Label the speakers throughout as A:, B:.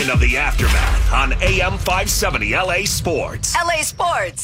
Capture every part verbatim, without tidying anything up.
A: Of the Aftermath on A M five seventy L A Sports.
B: L A Sports.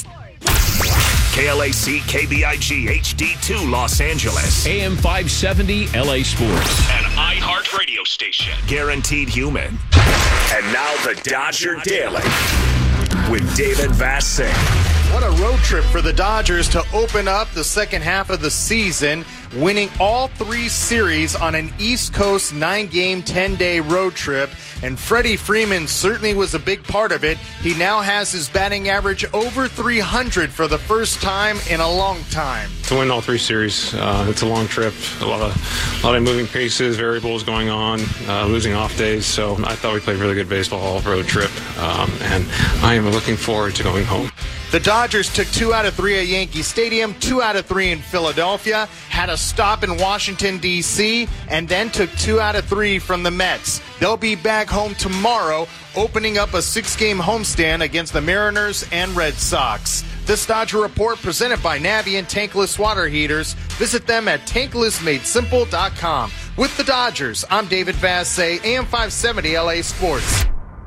A: K L A C K B I G H D two Los Angeles.
C: A M five seventy L A Sports.
A: An iHeart radio station. Guaranteed human. And now the Dodger Daily with David Vassegh.
D: What a road trip for the Dodgers to open up the second half of the season, winning all three series on an East Coast nine-game, ten-day road trip. And Freddie Freeman certainly was a big part of it. He now has his batting average over three hundred for the first time in a long time.
E: To win all three series, uh, it's a long trip, a lot of a lot of moving pieces, variables going on, uh, losing off days. So I thought we played really good baseball all road trip, um, and I am looking forward to going home.
D: The Dodgers took two out of three at Yankee Stadium, two out of three in Philadelphia, had a stop in Washington, D C, and then took two out of three from the Mets. They'll be back home tomorrow, opening up a six-game homestand against the Mariners and Red Sox. This Dodger Report presented by Navien Tankless Water Heaters. Visit them at tankless made simple dot com. With the Dodgers, I'm David Vassegh, A M five seventy L A Sports.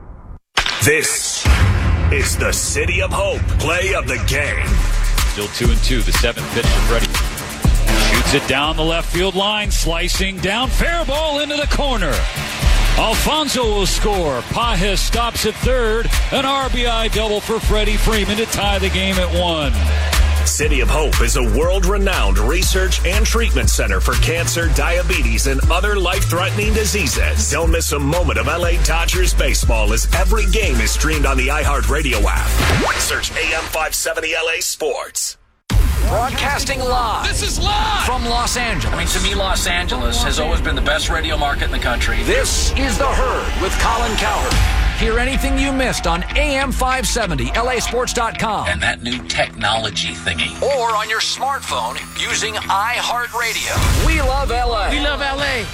A: This is the City of Hope play of the game.
F: Still two and two. The seventh pitch to Freddie. Shoots it down the left field line, slicing down, fair ball into the corner. Alfonso will score. Pages stops at third. An R B I double for Freddie Freeman to tie the game at one.
A: City of Hope is a world-renowned research and treatment center for cancer, diabetes, and other life-threatening diseases. Don't miss a moment of L A Dodgers baseball as every game is streamed on the iHeartRadio app. Search A M five seventy L A Sports.
G: Broadcasting live.
H: This is live
G: from Los Angeles.
H: I mean, to me, Los Angeles has always been the best radio market in the country.
G: This is The Herd with Colin Cowherd. Hear anything you missed on A M five seventy L A sports dot com.
H: And that new technology thingy.
G: Or on your smartphone using iHeartRadio. We love L A.
H: We love L A.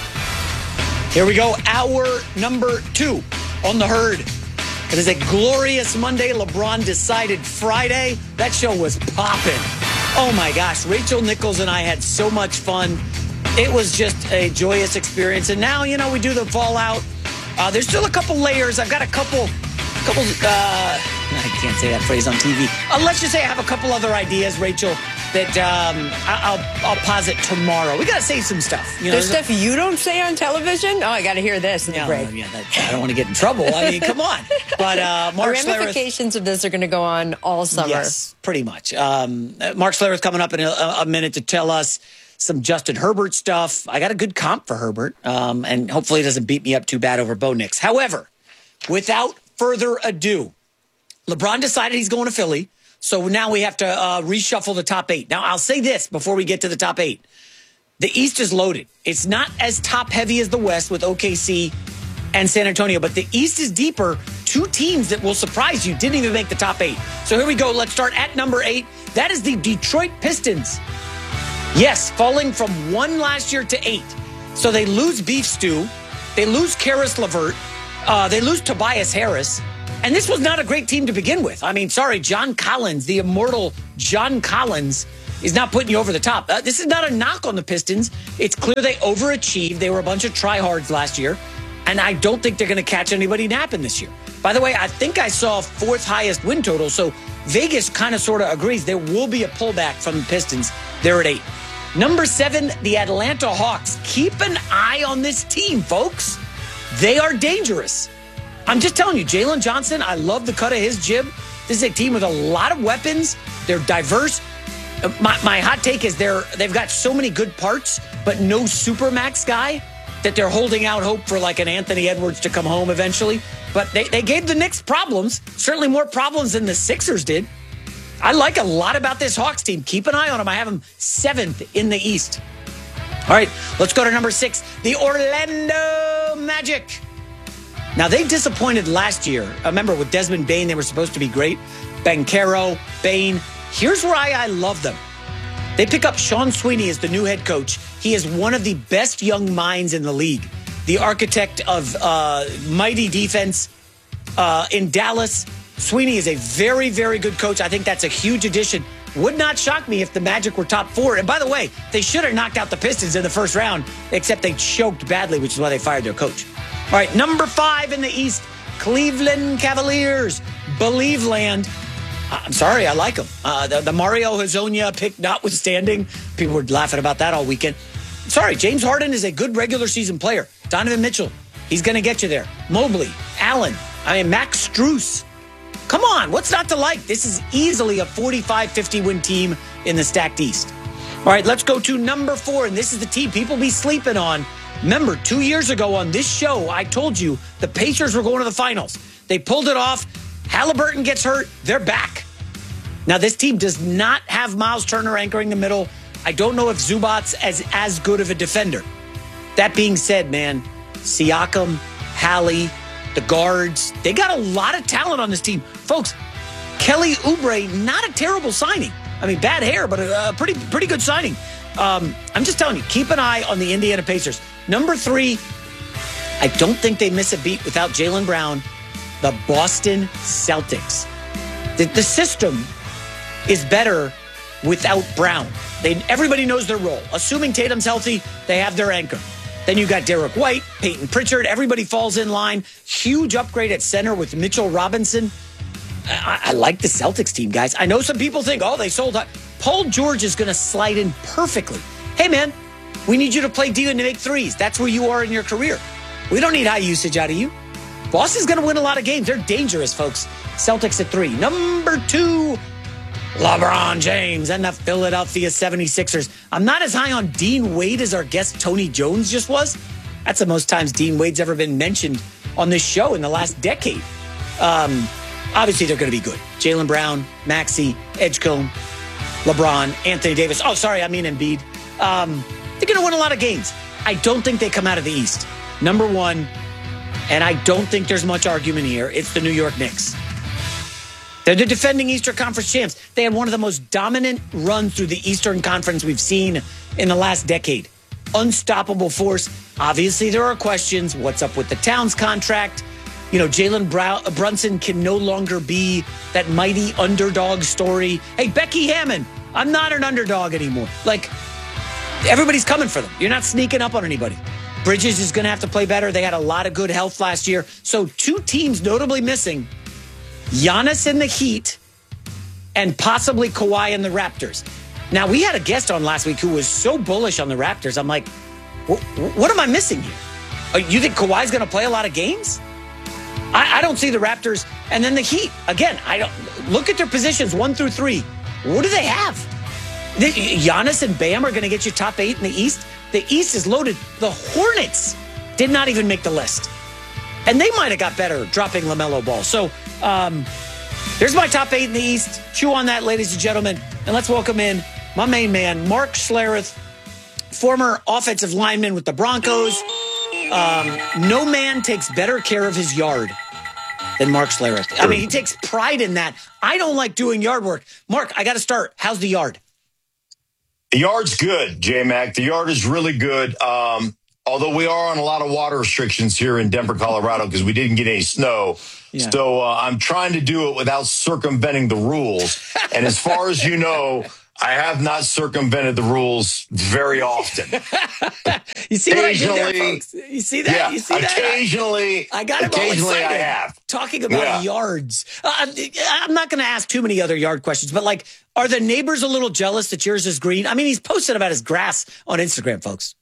I: Here we go. Hour number two on The Herd. It is a glorious Monday. LeBron decided Friday. That show was popping. Oh, my gosh. Rachel Nichols and I had so much fun. It was just a joyous experience. And now, you know, we do the fallout. Uh, there's still a couple layers. I've got a couple, couple, uh, I can't say that phrase on T V. Uh, let's just say I have a couple other ideas, Rachel, that um, I'll, I'll posit tomorrow. We got to say some stuff. You know,
B: There's stuff you don't say on television? Oh, I got to hear this in the
I: yeah,
B: break.
I: Yeah, that, I don't want to get in trouble. I mean, come on. But uh, Mark
B: the ramifications Schlereth, of this are going to go on all summer.
I: Yes, pretty much. Um, Mark Schlereth coming up in a, a minute to tell us some Justin Herbert stuff. I got a good comp for Herbert, um, and hopefully he doesn't beat me up too bad over Bo Nix. However, without further ado, LeBron decided he's going to Philly. So now we have to uh, reshuffle the top eight. Now, I'll say this before we get to the top eight. The East is loaded. It's not as top-heavy as the West with O K C and San Antonio, but the East is deeper. Two teams that will surprise you didn't even make the top eight. So here we go. Let's start at number eight. That is the Detroit Pistons. Yes, falling from one last year to eight. So they lose Beef Stew. They lose Karis LeVert. Uh, they lose Tobias Harris. And this was not a great team to begin with. I mean, sorry, John Collins, the immortal John Collins, is not putting you over the top. Uh, this is not a knock on the Pistons. It's clear they overachieved. They were a bunch of tryhards last year. And I don't think they're going to catch anybody napping this year. By the way, I think I saw fourth highest win total. So Vegas kind of sort of agrees there will be a pullback from the Pistons. They're at eight. Number seven, the Atlanta Hawks. Keep an eye on this team, folks. They are dangerous. I'm just telling you, Jalen Johnson, I love the cut of his jib. This is a team with a lot of weapons. They're diverse. My, my hot take is they're, they've got so many good parts, but no supermax guy that they're holding out hope for like an Anthony Edwards to come home eventually. But they, they gave the Knicks problems, certainly more problems than the Sixers did. I like a lot about this Hawks team. Keep an eye on them. I have them seventh in the East. All right, let's go to number six, the Orlando Magic. Now, they disappointed last year. Remember, with Desmond Bane, they were supposed to be great. Banchero, Bane. Here's why I love them. They pick up Sean Sweeney as the new head coach. He is one of the best young minds in the league. The architect of uh, mighty defense uh, in Dallas. Sweeney is a very, very good coach. I think that's a huge addition. Would not shock me if the Magic were top four. And by the way, they should have knocked out the Pistons in the first round, except they choked badly, which is why they fired their coach. All right, number five in the East, Cleveland Cavaliers. Believe land. I'm sorry, I like them. Uh, the, the Mario Hezonja pick notwithstanding, people were laughing about that all weekend. Sorry, James Harden is a good regular season player. Donovan Mitchell, he's going to get you there. Mobley, Allen, I mean, Max Strus. Come on, what's not to like? This is easily a forty-five fifty win team in the stacked East. All right, let's go to number four, and this is the team people be sleeping on. Remember, two years ago on this show, I told you the Pacers were going to the finals. They pulled it off. Halliburton gets hurt. They're back. Now, this team does not have Miles Turner anchoring the middle. I don't know if Zubac's as, as good of a defender. That being said, man, Siakam, Hallie, the guards, they got a lot of talent on this team. Folks, Kelly Oubre, not a terrible signing. I mean, bad hair, but a, a pretty pretty good signing. Um, I'm just telling you, keep an eye on the Indiana Pacers. Number three, I don't think they miss a beat without Jaylen Brown. The Boston Celtics. The, the system is better without Brown. They, everybody knows their role. Assuming Tatum's healthy, they have their anchor. Then you got Derek White, Peyton Pritchard. Everybody falls in line. Huge upgrade at center with Mitchell Robinson. I, I like the Celtics team, guys. I know some people think, oh, they sold out. Paul George is going to slide in perfectly. Hey, man, we need you to play D and to make threes. That's where you are in your career. We don't need high usage out of you. Boston's going to win a lot of games. They're dangerous, folks. Celtics at three. Number two, LeBron James and the Philadelphia seventy-sixers. I'm not as high on Dean Wade as our guest Tony Jones just was. That's the most times Dean Wade's ever been mentioned on this show in the last decade. Um, obviously, they're going to be good. Jaylen Brown, Maxey, Edgecombe, LeBron, Anthony Davis. Oh, sorry, I mean Embiid. Um, they're going to win a lot of games. I don't think they come out of the East. Number one, and I don't think there's much argument here, it's the New York Knicks. They're the defending Eastern Conference champs. They had one of the most dominant runs through the Eastern Conference we've seen in the last decade. Unstoppable force. Obviously, there are questions. What's up with the Towns contract? You know, Jalen Brown, Brunson can no longer be that mighty underdog story. Hey, Becky Hammon, I'm not an underdog anymore. Like, everybody's coming for them. You're not sneaking up on anybody. Bridges is going to have to play better. They had a lot of good health last year. So two teams notably missing. Giannis in the Heat, and possibly Kawhi in the Raptors. Now, we had a guest on last week who was so bullish on the Raptors. I'm like, what am I missing here? You think Kawhi's going to play a lot of games? I, I don't see the Raptors. And then the Heat. Again, I don't look at their positions one through three. What do they have? The, Giannis and Bam are going to get you top eight in the East. The East is loaded. The Hornets did not even make the list. And they might have got better dropping LaMelo Ball. So um, there's my top eight in the East. Chew on that, ladies and gentlemen. And let's welcome in my main man, Mark Schlereth, former offensive lineman with the Broncos. Um, no man takes better care of his yard than Mark Schlereth. I mean, he takes pride in that. I don't like doing yard work. Mark, I got to start. How's the yard?
J: The yard's good, J-Mac. The yard is really good. Um, although we are on a lot of water restrictions here in Denver, Colorado, because we didn't get any snow. Yeah. So uh, I'm trying to do it without circumventing the rules. And as far as you know, I have not circumvented the rules very often.
I: You see what I did there, folks? You see that?
J: Yeah,
I: you see
J: occasionally,
I: that? I got it all
J: occasionally
I: excited.
J: I have.
I: Talking about
J: yeah.
I: yards. Uh, I'm not going to ask too many other yard questions, but like, are the neighbors a little jealous that yours is green? I mean, he's posted about his grass on Instagram, folks.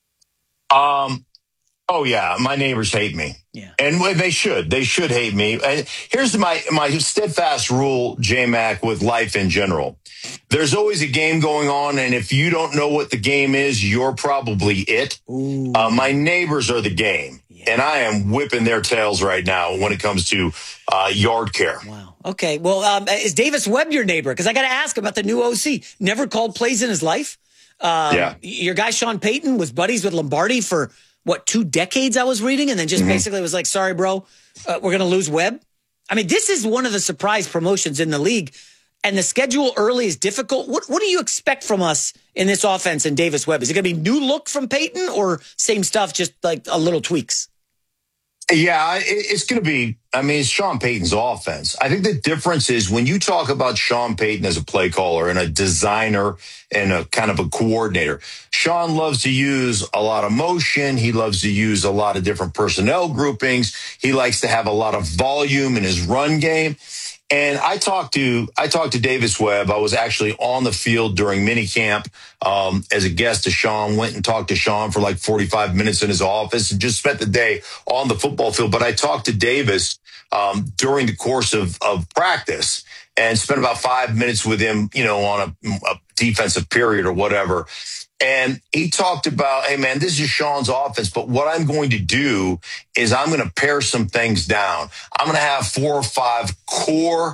J: Um. Oh, yeah. My neighbors hate me.
I: Yeah.
J: And they should. They should hate me. And here's my, my steadfast rule, J-Mac, with life in general. There's always a game going on, and if you don't know what the game is, you're probably it. Uh, my neighbors are the game, yeah. and I am whipping their tails right now when it comes to uh, yard care.
I: Wow. Okay. Well, um, is Davis Webb your neighbor? Because I got to ask about the new O C. Never called plays in his life. Um, yeah. Your guy, Sean Payton, was buddies with Lombardi for, what, two decades I was reading, and then just mm-hmm. basically was like, sorry, bro, uh, we're going to lose Webb. I mean, this is one of the surprise promotions in the league. And the schedule early is difficult. What what do you expect from us in this offense and Davis Webb? Is it going to be new look from Peyton or same stuff, just like a little tweaks?
J: Yeah, it, it's going to be, I mean, it's Sean Payton's offense. I think the difference is when you talk about Sean Payton as a play caller and a designer and a kind of a coordinator, Sean loves to use a lot of motion. He loves to use a lot of different personnel groupings. He likes to have a lot of volume in his run game. And I talked to I talked to Davis Webb. I was actually on the field during minicamp um, as a guest to Sean. Went and talked to Sean for like forty-five minutes in his office and just spent the day on the football field. But I talked to Davis um, during the course of, of practice and spent about five minutes with him, you know, on a, a defensive period or whatever. And he talked about, hey, man, this is Sean's offense, but what I'm going to do is I'm going to pare some things down. I'm going to have four or five core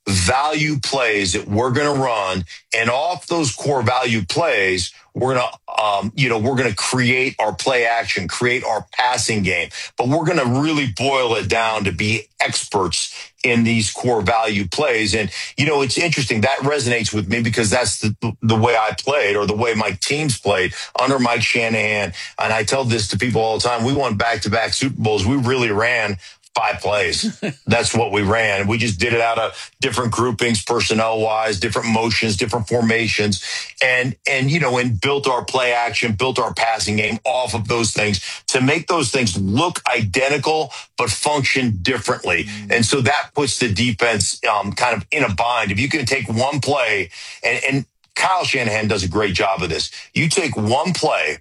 J: value plays that we're going to run. And off those core value plays, we're going to, um, you know, we're going to create our play action, create our passing game. But we're going to really boil it down to be experts in these core value plays. And, you know, it's interesting. That resonates with me because that's the, the way I played or the way my teams played under Mike Shanahan. And I tell this to people all the time. We won back-to-back Super Bowls. We really ran five plays. That's what we ran. We just did it out of different groupings, personnel-wise, different motions, different formations, and, and, you know, and built our play action, built our passing game off of those things to make those things look identical, but function differently. And so that puts the defense um, kind of in a bind. If you can take one play, and, and Kyle Shanahan does a great job of this. You take one play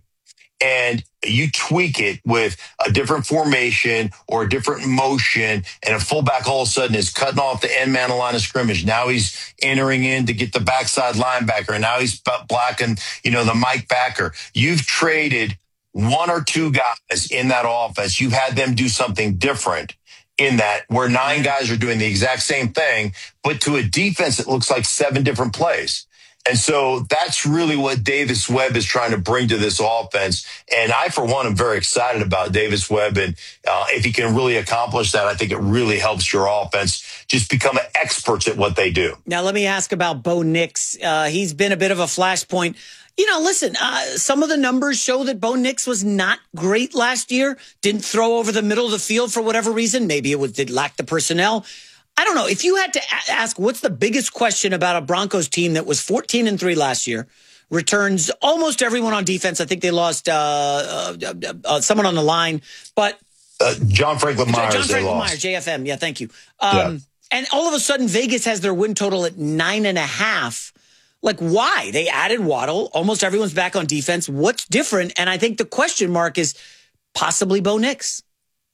J: and you tweak it with a different formation or a different motion, and a fullback all of a sudden is cutting off the end man line of scrimmage. Now he's entering in to get the backside linebacker, and now he's blocking, you know, the Mike backer. You've traded one or two guys in that offense. You've had them do something different in that, where nine guys are doing the exact same thing, but to a defense it looks like seven different plays. And so that's really what Davis Webb is trying to bring to this offense. And I, for one, am very excited about Davis Webb. And uh, if he can really accomplish that, I think it really helps your offense just become experts at what they do.
I: Now, let me ask about Bo Nix. Uh, he's been a bit of a flashpoint. You know, listen, uh, some of the numbers show that Bo Nix was not great last year. Didn't throw over the middle of the field for whatever reason. Maybe it was, did lack the personnel. I don't know. If you had to a- ask what's the biggest question about a Broncos team that was fourteen and three last year, returns almost everyone on defense. I think they lost uh, uh, uh, someone on the line, but
J: uh, John Franklin Myers.
I: John Franklin
J: Myers,
I: J F M. Yeah, thank you. Um,
J: yeah.
I: And all of a sudden, Vegas has their win total at nine and a half. Like, why? They added Waddle. Almost everyone's back on defense. What's different? And I think the question mark is possibly Bo Nix.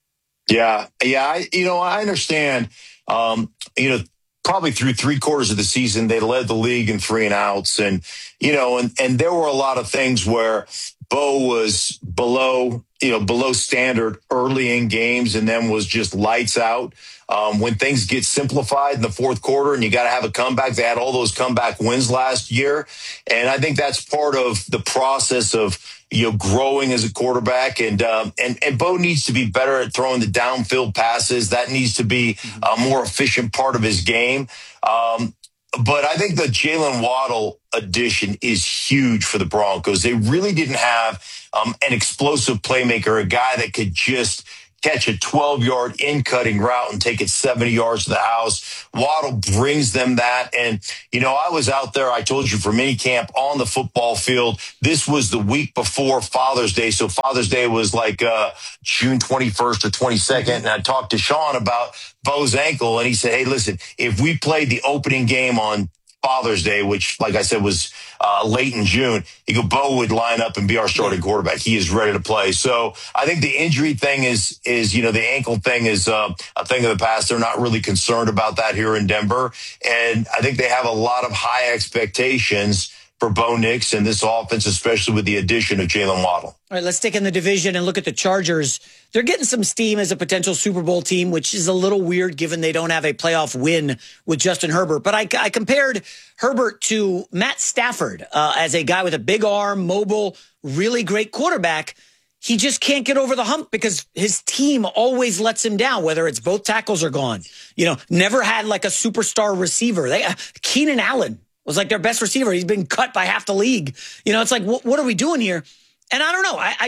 J: Yeah, yeah. I, you know, I understand. Um, you know, probably through three quarters of the season, they led the league in three and outs. And, you know, and, and there were a lot of things where Bo was below, you know, below standard early in games and then was just lights out. Um, when things get simplified in the fourth quarter and you got to have a comeback, they had all those comeback wins last year. And I think that's part of the process of, you know, growing as a quarterback. And, um, and, and Bo needs to be better at throwing the downfield passes. That needs to be a more efficient part of his game. Um, but I think the Jalen Waddle addition is huge for the Broncos. They really didn't have um, an explosive playmaker, a guy that could just catch a twelve-yard in-cutting route and take it seventy yards to the house. Waddle brings them that. And, you know, I was out there, I told you, for minicamp on the football field. This was the week before Father's Day. So Father's Day was like uh, June twenty-first or twenty-second. And I talked to Sean about Bo's ankle. And he said, hey, listen, if we played the opening game on Father's Day, which, like I said, was uh, late in June, he go, Bo would line up and be our starting quarterback. He is ready to play. So I think the injury thing is, is you know, the ankle thing is uh, a thing of the past. They're not really concerned about that here in Denver. And I think they have a lot of high expectations for Bo Nix and this offense, especially with the addition of Jalen Waddle.
I: All right, let's stick in the division and look at the Chargers. They're getting some steam as a potential Super Bowl team, which is a little weird given they don't have a playoff win with Justin Herbert. But I, I compared Herbert to Matt Stafford uh, as a guy with a big arm, mobile, really great quarterback. He just can't get over the hump because his team always lets him down, whether it's both tackles are gone. You know, never had like a superstar receiver. They, uh, Keenan Allen was like their best receiver. He's been cut by half the league. You know, it's like, what, what are we doing here? And I don't know. I, I just,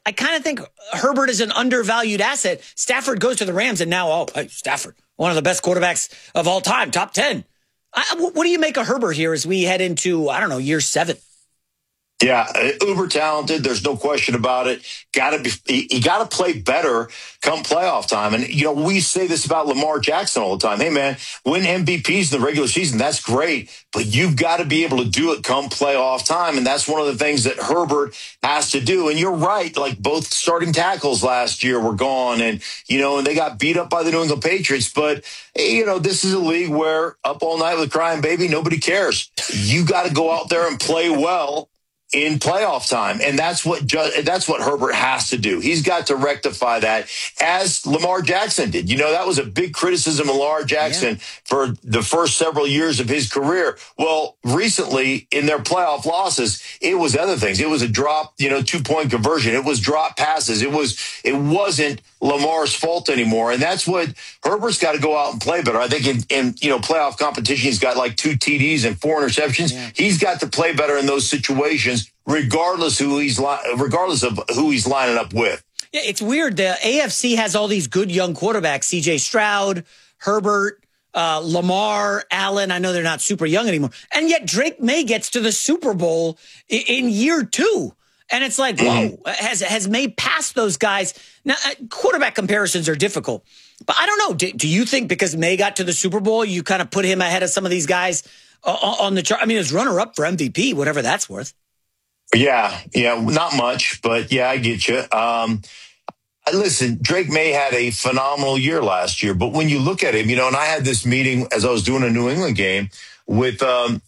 I: I kind of think Herbert is an undervalued asset. Stafford goes to the Rams, and now, oh, hey, Stafford, one of the best quarterbacks of all time, top ten. I, what do you make of Herbert here as we head into, I don't know, year seven?
J: Yeah, uber talented. There's no question about it. Got to be. He, he got to play better come playoff time. And you know, we say this about Lamar Jackson all the time. Hey, man, win M V Ps in the regular season. That's great, but you've got to be able to do it come playoff time. And that's one of the things that Herbert has to do. And you're right. Like both starting tackles last year were gone, and you know, and they got beat up by the New England Patriots. But you know, this is a league where up all night with crying baby, nobody cares. You got to go out there and play well in playoff time. And that's what ju- that's what Herbert has to do. He's got to rectify that, as Lamar Jackson did. You know, that was a big criticism of Lamar Jackson yeah. for the first several years of his career. Well, recently in their playoff losses, it was other things. It was a drop, you know, two-point conversion. It was drop passes. It was it wasn't Lamar's fault anymore. And that's what Herbert's got to go out and play better. I think in, in you know, playoff competition, he's got like two T Ds and four interceptions. Yeah. He's got to play better in those situations, regardless who he's li- regardless of who he's lining up with.
I: Yeah, it's weird. The A F C has all these good young quarterbacks: C J Stroud, Herbert, uh, Lamar, Allen. I know they're not super young anymore, and yet Drake May gets to the Super Bowl in, in year two. And it's like, whoa, has has May passed those guys? Now, quarterback comparisons are difficult. But I don't know. Do, do you think because May got to the Super Bowl, you kind of put him ahead of some of these guys uh, on the chart? I mean, as runner-up for M V P, whatever that's worth.
J: Yeah, yeah, not much, but yeah, I get you. Um, listen, Drake May had a phenomenal year last year, but when you look at him, you know, and I had this meeting as I was doing a New England game with um,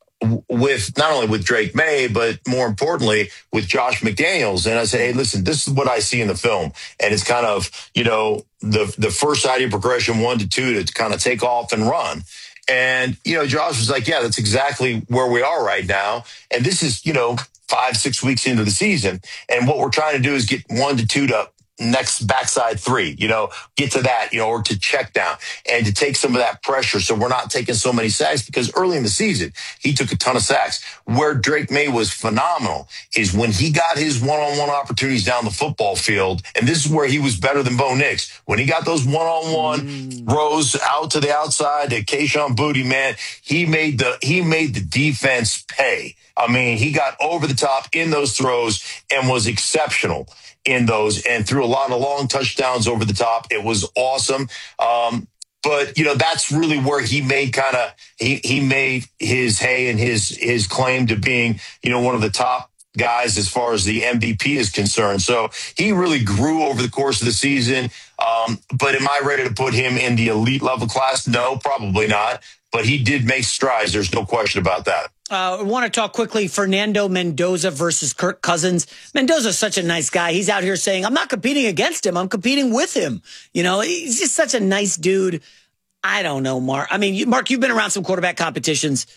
J: with not only with Drake May, but more importantly, with Josh McDaniels. And I said, hey, listen, this is what I see in the film. And it's kind of, you know, the, the first idea progression one to two to kind of take off and run. And, you know, Josh was like, yeah, that's exactly where we are right now. And this is, you know, five, six weeks into the season. And what we're trying to do is get one to two to next backside three, you know, get to that, you know, or to check down and to take some of that pressure. So we're not taking so many sacks, because early in the season, he took a ton of sacks. Where Drake May was phenomenal is when he got his one-on-one opportunities down the football field. And this is where he was better than Bo Nix. When he got those one-on-one mm. rows out to the outside to Kayshon Boutte, man, he made the, he made the defense pay. I mean, he got over the top in those throws and was exceptional in those, and threw a lot of long touchdowns over the top. It was awesome. Um, but, you know, that's really where he made kind of, he, he made his hay and his, his claim to being, you know, one of the top guys as far as the M V P is concerned. So he really grew over the course of the season. Um, but am I ready to put him in the elite level class? No, probably not. But he did make strides. There's no question about that.
I: Uh, I want to talk quickly, Fernando Mendoza versus Kirk Cousins. Mendoza's such a nice guy. He's out here saying, I'm not competing against him. I'm competing with him. You know, he's just such a nice dude. I don't know, Mark. I mean, Mark, you've been around some quarterback competitions.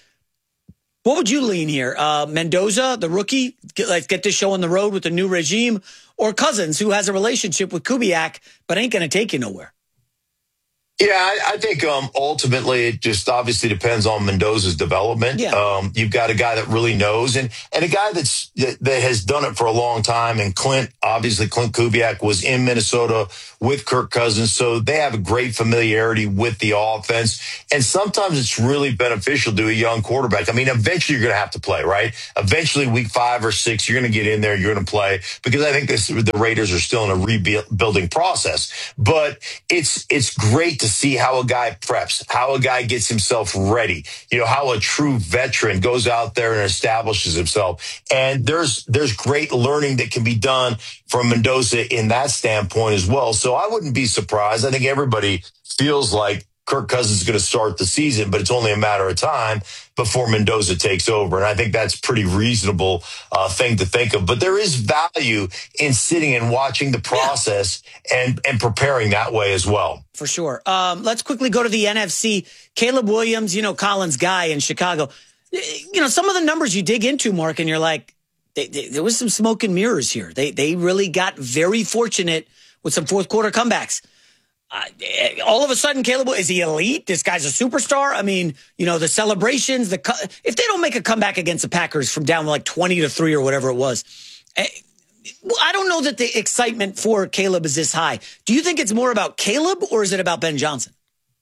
I: What would you lean here? Uh, Mendoza, the rookie, get, let's get this show on the road with the new regime, or Cousins, who has a relationship with Kubiak, but ain't going to take you nowhere?
J: Yeah, I, I think um, ultimately it just obviously depends on Mendoza's development.
I: Yeah.
J: Um, you've got a guy that really knows, and and a guy that's that, that has done it for a long time. And Clint, obviously, Clint Kubiak was in Minnesota with Kirk Cousins, so they have a great familiarity with the offense. And sometimes it's really beneficial to a young quarterback. I mean, eventually you're going to have to play, right? Eventually, week five or six, you're going to get in there, you're going to play, because I think this, the Raiders are still in a rebuilding process. But it's it's great to see how a guy preps, how a guy gets himself ready, you know, how a true veteran goes out there and establishes himself. And there's there's great learning that can be done from Mendoza in that standpoint as well. So I wouldn't be surprised. I think everybody feels like Kirk Cousins is going to start the season, but it's only a matter of time before Mendoza takes over. And I think that's a pretty reasonable uh, thing to think of. But there is value in sitting and watching the process yeah. and, and preparing that way as well.
I: For sure. Um, let's quickly go to the N F C. Caleb Williams, you know, Colin's guy in Chicago. You know, some of the numbers you dig into, Mark, and you're like, they, they, there was some smoke and mirrors here. They, they really got very fortunate with some fourth quarter comebacks. Uh, all of a sudden, Caleb, is he elite? This guy's a superstar. I mean, you know, the celebrations, the if they don't make a comeback against the Packers from down like twenty to three or whatever it was, I don't know that the excitement for Caleb is this high. Do you think it's more about Caleb or is it about Ben Johnson?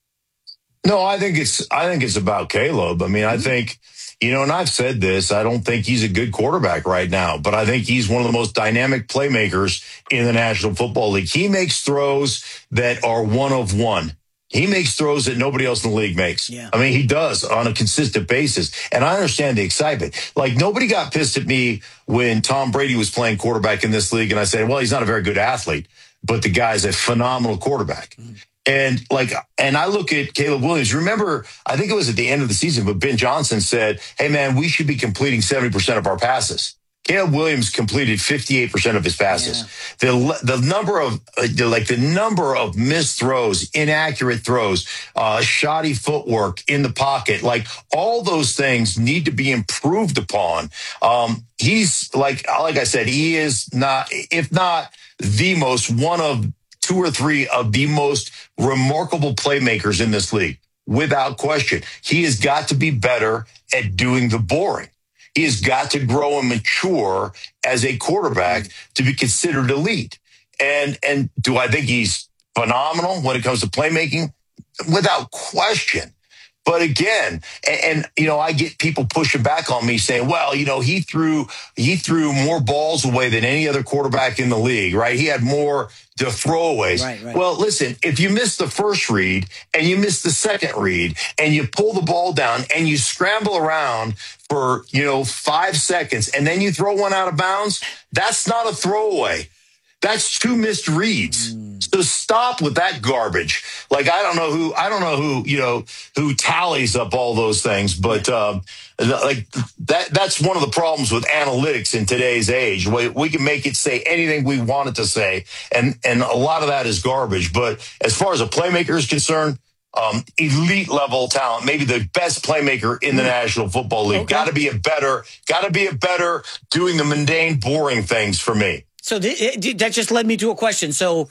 J: No, I think it's I think it's about Caleb. I mean, I think, you know, and I've said this, I don't think he's a good quarterback right now, but I think he's one of the most dynamic playmakers in the National Football League. He makes throws that are one of one. He makes throws that nobody else in the league makes.
I: Yeah.
J: I mean, he does on a consistent basis. And I understand the excitement. Like, nobody got pissed at me when Tom Brady was playing quarterback in this league. And I said, well, he's not a very good athlete, but the guy's a phenomenal quarterback. Mm. And like, and I look at Caleb Williams. Remember, I think it was at the end of the season, but Ben Johnson said, hey, man, we should be completing seventy percent of our passes. Caleb Williams completed fifty-eight percent of his passes. Yeah. The the number of uh, the, like the number of missed throws, inaccurate throws, uh, shoddy footwork in the pocket, like all those things need to be improved upon. Um, he's like like I said, he is not, if not the most, one of two or three of the most remarkable playmakers in this league, without question. He has got to be better at doing the boring. He has got to grow and mature as a quarterback to be considered elite. And and do I think he's phenomenal when it comes to playmaking? Without question. But again, and, and you know, I get people pushing back on me saying, well, you know, he threw he threw more balls away than any other quarterback in the league, right? He had more to throwaways.
I: Right, right.
J: Well, listen, if you miss the first read and you miss the second read and you pull the ball down and you scramble around for, you know, five seconds and then you throw one out of bounds, that's not a throwaway. That's two missed reads. Mm. So stop with that garbage. Like, I don't know who, I don't know who, you know, who tallies up all those things, but, um, like that, that's one of the problems with analytics in today's age. We, we can make it say anything we want it to say. And, and a lot of that is garbage. But as far as a playmaker is concerned, um, elite level talent, maybe the best playmaker in the National Football League. Okay. Got to be a better, got to be a better doing the mundane, boring things for me.
I: So th- that just led me to a question. So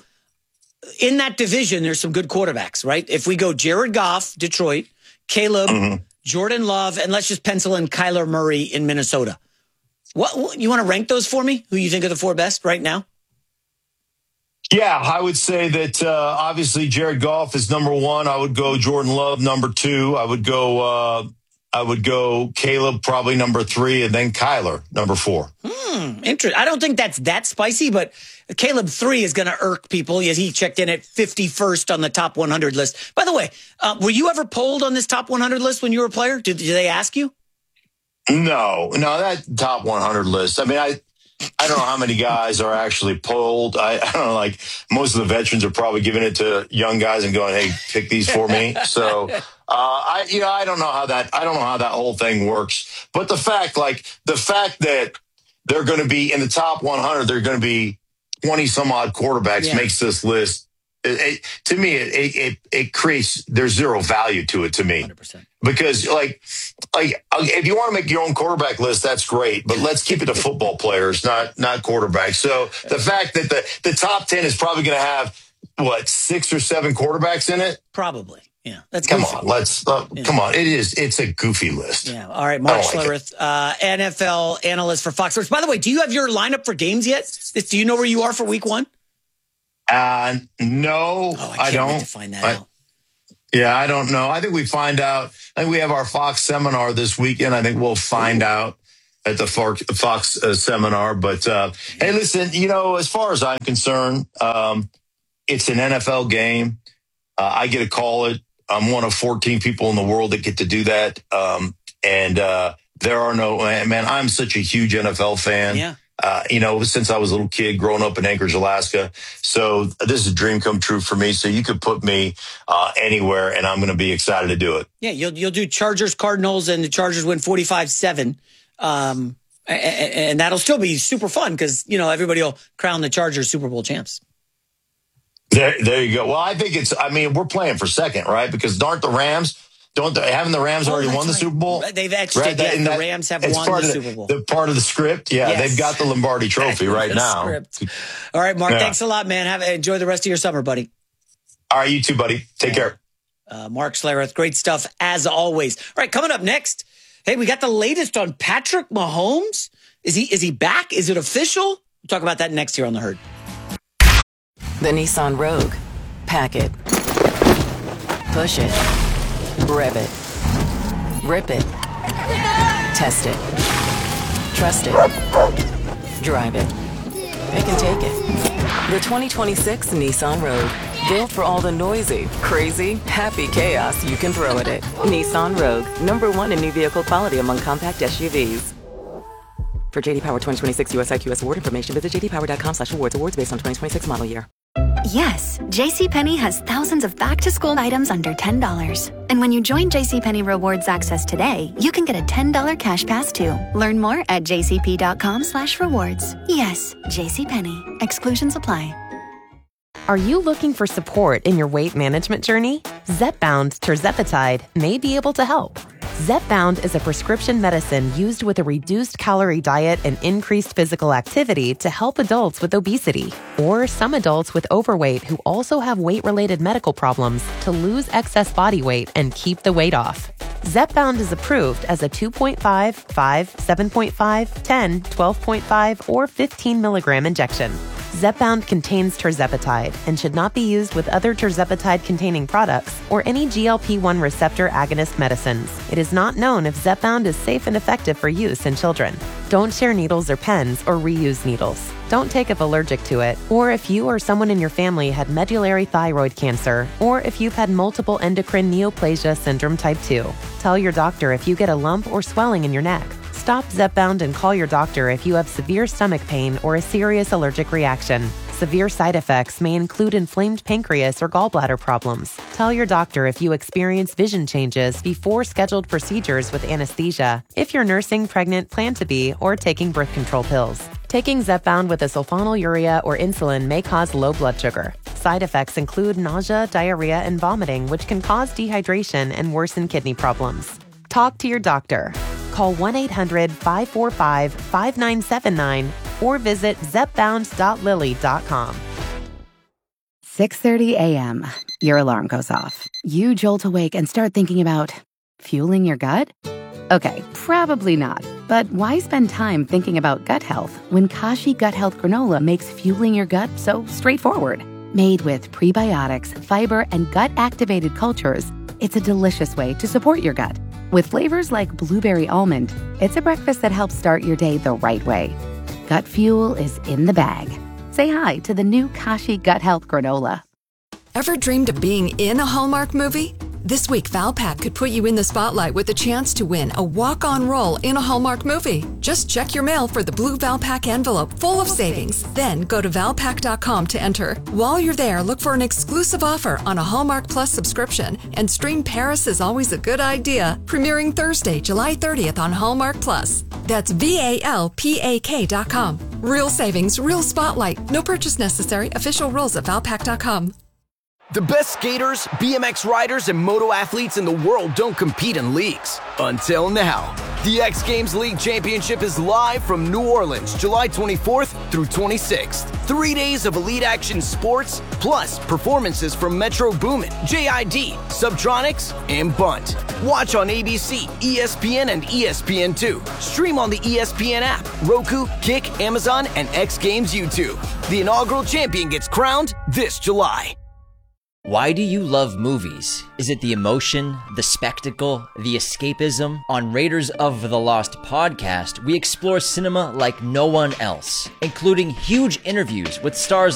I: in that division, there's some good quarterbacks, right? If we go Jared Goff, Detroit, Caleb, mm-hmm. Jordan Love, and let's just pencil in Kyler Murray in Minnesota. What, what you want to rank those for me? Who you think are the four best right now?
J: Yeah, I would say that uh, obviously Jared Goff is number one. I would go Jordan Love number two. I would go uh, I would go Caleb probably number three, and then Kyler number four.
I: Hmm, interesting. I don't think that's that spicy, but Caleb three is going to irk people as he checked in at fifty-first on the top one hundred list. By the way, uh, were you ever polled on this top one hundred list when you were a player? Did, did they ask you?
J: No, no, that top one hundred list. I mean, I I don't know how many guys are actually polled. I, I don't know, like most of the veterans are probably giving it to young guys and going, hey, pick these for me. So, uh, I, you know, I don't know how that, I don't know how that whole thing works. But the fact, like the fact that they're going to be in the top one hundred, they're going to be twenty some odd quarterbacks yeah. makes this list. It, it, to me, it, it it creates, there's zero value to it to me. one hundred percent. Because like, like if you want to make your own quarterback list, that's great. But let's keep it to football players, not not quarterbacks. So the fact that the, the top ten is probably going to have, what, six or seven quarterbacks in it?
I: Probably. Yeah. That's
J: Come
I: goofy.
J: on. Let's, uh, yeah. come on. It is, it's a goofy list.
I: Yeah. All right. Mark
J: like
I: Schlereth, uh, N F L analyst for Fox Sports. By the way, do you have your lineup for games yet? Do you know where you are for week one?
J: Uh, no,
I: oh, I,
J: I don't.
I: Wait to find that
J: I,
I: out.
J: Yeah, I don't know. I think we find out. I think we have our Fox seminar this weekend. I think we'll find Ooh. out at the Fox uh, seminar. But uh, hey, listen, you know, as far as I'm concerned, um, it's an N F L game. Uh, I get to call it. I'm one of fourteen people in the world that get to do that. Um, and uh, there are no, man, I'm such a huge N F L fan.
I: Yeah.
J: Uh, you know, since I was a little kid growing up in Anchorage, Alaska. So this is a dream come true for me. So you could put me uh, anywhere and I'm going to be excited to do it.
I: Yeah, you'll you'll do Chargers, Cardinals, and the Chargers win forty-five seven. Um, and, and that'll still be super fun because, you know, everybody will crown the Chargers Super Bowl champs.
J: There, there you go. Well, I think it's, I mean, we're playing for second, right? Because aren't the Rams... Don't they, haven't the Rams oh, already won the
I: right.
J: Super Bowl?
I: They've actually, right? yeah, the Rams have won the, the Super Bowl.
J: The part of the script, yeah, yes. They've got the Lombardi Trophy right now.
I: Script. All right, Mark, yeah. thanks a lot, man. Have enjoy the rest of your summer, buddy.
J: All right, you too, buddy. Take yeah. care.
I: Uh, Mark Schlereth, great stuff as always. All right, coming up next, hey, we got the latest on Patrick Mahomes. Is he is he back? Is it official? We'll talk about that next year on The Herd.
K: The Nissan Rogue. Pack it. Push it. Rev it. Rip it. Test it. Trust it. Drive it. It can take it. The twenty twenty-six Nissan Rogue. Built for all the noisy, crazy, happy chaos you can throw at it. Nissan Rogue. Number one in new vehicle quality among compact S U Vs. For J D Power twenty twenty-six U S I Q S award information, visit j d power dot com slash awards. Awards based on twenty twenty-six model year.
L: Yes, JCPenney has thousands of back-to-school items under ten dollars. And when you join JCPenney Rewards Access today, you can get a ten dollars cash pass too. Learn more at j c p dot com slash rewards. Yes, JCPenney. Exclusions apply.
M: Are you looking for support in your weight management journey? Zepbound tirzepatide may be able to help. Zepbound is a prescription medicine used with a reduced calorie diet and increased physical activity to help adults with obesity or some adults with overweight who also have weight-related medical problems to lose excess body weight and keep the weight off. Zepbound is approved as a two point five, five, seven point five, ten, twelve point five, or fifteen milligram injection. Zepbound contains tirzepatide and should not be used with other tirzepatide-containing products or any G L P one receptor agonist medicines. It is not known if Zepbound is safe and effective for use in children. Don't share needles or pens or reuse needles. Don't take if allergic to it, or if you or someone in your family had medullary thyroid cancer, or if you've had multiple endocrine neoplasia syndrome type two. Tell your doctor if you get a lump or swelling in your neck. Stop Zepbound and call your doctor if you have severe stomach pain or a serious allergic reaction. Severe side effects may include inflamed pancreas or gallbladder problems. Tell your doctor if you experience vision changes before scheduled procedures with anesthesia, if you're nursing, pregnant, plan to be, or taking birth control pills. Taking Zepbound with a sulfonylurea or insulin may cause low blood sugar. Side effects include nausea, diarrhea, and vomiting, which can cause dehydration and worsen kidney problems. Talk to your doctor. Call one eight hundred, five four five, five nine seven nine or visit zepbound dot lilly dot com.
N: six thirty a.m. Your alarm goes off. You jolt awake and start thinking about fueling your gut? Okay, probably not. But why spend time thinking about gut health when Kashi Gut Health Granola makes fueling your gut so straightforward? Made with prebiotics, fiber, and gut-activated cultures, it's a delicious way to support your gut. With flavors like blueberry almond, it's a breakfast that helps start your day the right way. Gut fuel is in the bag. Say hi to the new Kashi Gut Health Granola.
O: Ever dreamed of being in a Hallmark movie? This week, Valpak could put you in the spotlight with a chance to win a walk-on role in a Hallmark movie. Just check your mail for the blue Valpak envelope full of savings. Then go to valpak dot com to enter. While you're there, look for an exclusive offer on a Hallmark Plus subscription and stream Paris is Always a Good Idea, premiering Thursday, July thirtieth on Hallmark Plus. That's V A L P A K dot com. Real savings, real spotlight. No purchase necessary. Official rules at valpak dot com.
P: The best skaters, B M X riders, and moto athletes in the world don't compete in leagues. Until now. The X Games League Championship is live from New Orleans, July twenty-fourth through twenty-sixth. Three days of elite action sports, plus performances from Metro Boomin, J I D, Subtronics, and Bunt. Watch on A B C, E S P N, and E S P N two. Stream on the E S P N app, Roku, Kick, Amazon, and X Games YouTube. The inaugural champion gets crowned this July.
Q: Why do you love movies? Is it the emotion, the spectacle, the escapism? On Raiders of the Lost podcast, we explore cinema like no one else, including huge interviews with stars